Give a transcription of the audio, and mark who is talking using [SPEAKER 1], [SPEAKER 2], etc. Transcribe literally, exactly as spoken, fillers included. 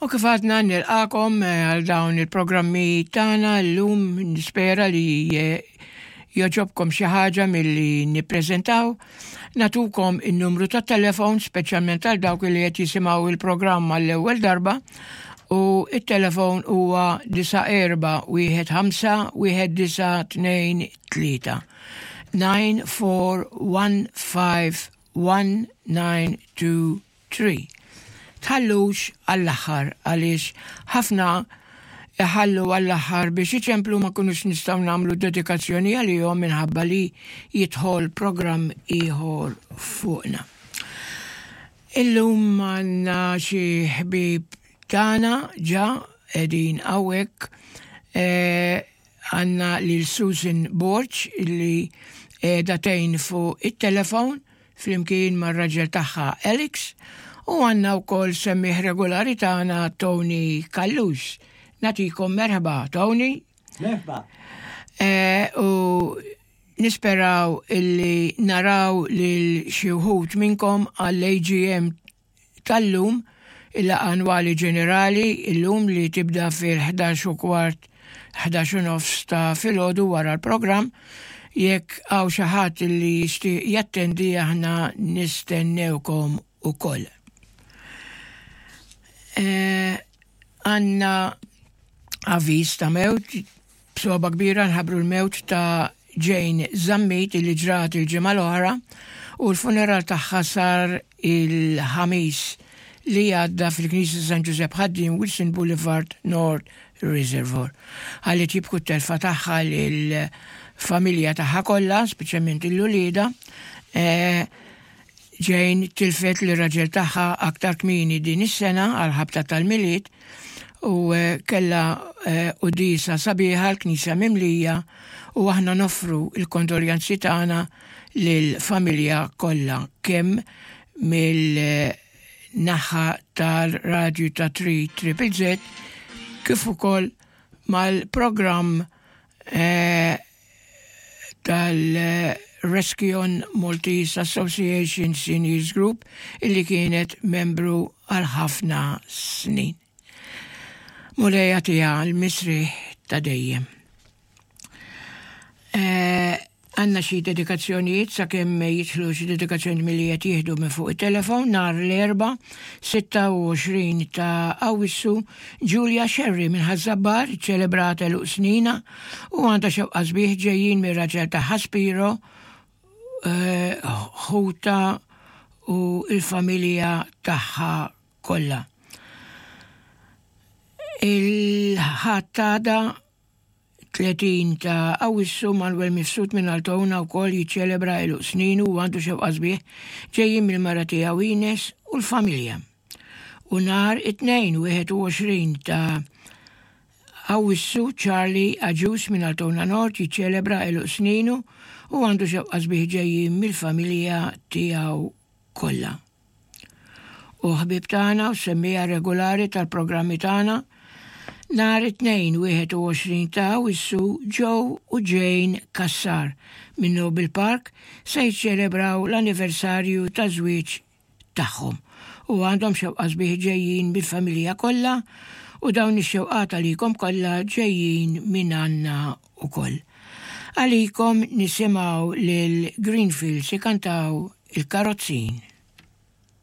[SPEAKER 1] U kif għadna nilqakom għal dawn il-programmi tagħna llum nispera li joġobkom xi ħaġa milli nippreżentaw. Natukom in-numru tat-telefon speċjalment għal dawk li qed jisimgħu il-programm għall-ewwel darba u it-telefon huwa disa' erba' wieħed ħamsa wieħed disa' tnejn tlieta nine four one five one nine two three. Tħallux għall-aħħar għaliex ħafna ħallu għall-aħħar biex iċemplu ma kunux nistgħu nagħmlu dedikazzjoni għalihom minħabba li jidħol programm ieħor fuqna. Illum għandna xi ħbieb tagħna ġa qegħdin hawnhekk għandna lil Susan Borch illi qiegħda tgħin fuq it-telefon flimkien mar-raġel tagħha Alex. U għanna u koll semmiħ regolari tagħna Tony Kallux. Natikom merħba, Tony.
[SPEAKER 2] Merħba.
[SPEAKER 1] E, u nisperaw illi naraw lil xi wħud minnkom għall-A G M tal-lum il-laqgħa annwali ġenerali illum li tibda fil-ħdax u kwart ħdax u nofs ta' filgħodu wara l-programm. Jekk hawn xi ħadd li jixtieq jattendi aħna nistennewkom ukoll. Għanna avviż ta' mewt, b'soba kbira nħabru l-mewt ta' Jane Zammit li ġrat il-ġimgħa l-oħra u l-funeral tagħha sar il-ħamis li għadda fil-Knisja San Giuseppe Ħaddin Wilson Boulevard North Reservoir. Ħalli tibku t-telfa tagħha lill-familja tagħha kollha, speċjalment il-Lulida. Jane tilfet li raġel tagħha aktar kmini din is-sena għal ħabta tal-miliet u kella udisa sabiħa l-Knisja mimlija u aħna nofru il-kondoljanzi tagħna lill-familja kollha kemm mill-naħa tal-radju ta' tri Triple Z kif ukoll mal-programm tal- Rescue Maltese Association Seniors Group illi kienet membru għal ħafna snin. Mulejja tija l-misri ta' dejjem. Għanna xi dedikazzjonijiet sa' kemm jitħlu xi dedikazzjoni milli qed jieħdu minn fuq it-telefon nhar l-erba' sitta u għoxrin ta' Awwissu Julia Sherry minn Ħażabbar ċelebrata luq snina u għandha xewqa sbieħ ġejjin mir-raġel ta' Ħaspiro ħuta u il-familja tagħha kollha. Il-ħattada tletin ta' Awwissu Manuel Mifsud minn Altona wkoll jiċċelebra ilu snin u għandu xewqa sbieħ ġejjin mill-mara tiegħu Ines u l-familja. U nhar it-tnejn wieħed u għoxrin ta' Awwissu Charlie Aġus minn Altona Nord jiċċelebra ilu sninu u għandu xewqa sbieħ ġejjin mill-familja tiegħu kollha. U ħbieb tagħna u semmija regolari tal-programmi tagħna nhar it-tnejn wieħed u għoxrin ta' Awwissu Joe u Jane Kassar minn Noble Park se jiċċelebraw l-anniversarju ta' żwieġ tagħhom u għandhom xewqa sbieħ ġejjin bil-familja kollha u dawn ix-xewqat għalikom kollha ġejjin minn għandna ukoll. Għalikom nisimgħu lil Greenfields ikantaw il-karozzin.